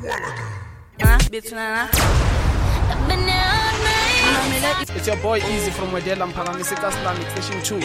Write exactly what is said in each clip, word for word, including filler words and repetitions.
It's your boy Easy from Wedela Mpangamiseka Islamic Fishing two.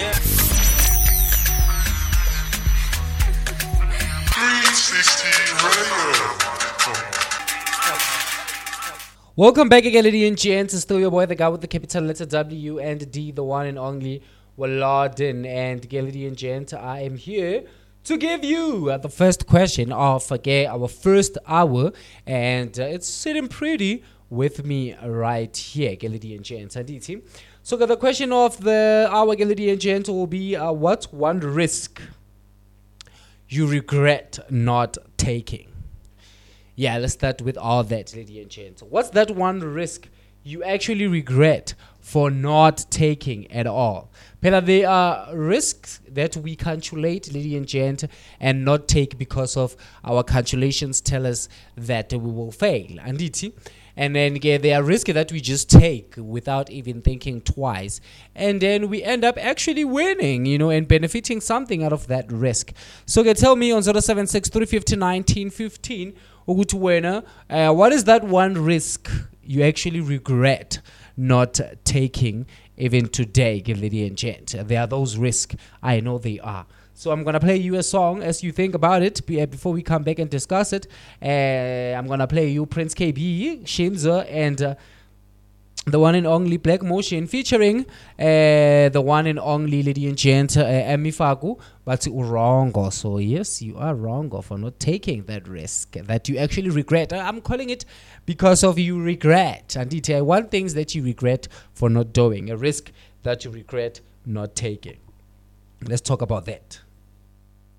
Welcome back again, ladies and gents. It's still your boy, the guy with the capital letter W and D, the one and only Waladin. And ladies and gents, I am here to give you uh, the first question of uh, our first hour, and uh, it's sitting pretty with me right here, ladies and gents. So the question of the hour, ladies and gents, will be uh, what's one risk you regret not taking? Yeah, let's start with all that, ladies and gents. What's that one risk you actually regret for not taking at all? Pela, there are risks that we calculate, ladies and gents, and not take because of our calculations tell us that we will fail. And and then yeah, there are risks that we just take without even thinking twice. And then we end up actually winning, you know, and benefiting something out of that risk. So okay, tell me on zero seven six three five zero one nine one five, uh, what is that one risk you actually regret not taking even today, ladies and gents? There are those risks. I know they are. So I'm going to play you a song as you think about it before we come back and discuss it. Uh, I'm going to play you Prince K B, Shimza, and uh, the one and only Black Motion featuring uh, the one and only lady and gent uh, Emifaku. But you're wrong also. Yes, you are wrong for not taking that risk that you actually regret. I'm calling it because of you regret. And detail one things that you regret for not doing, a risk that you regret not taking. Let's talk about that.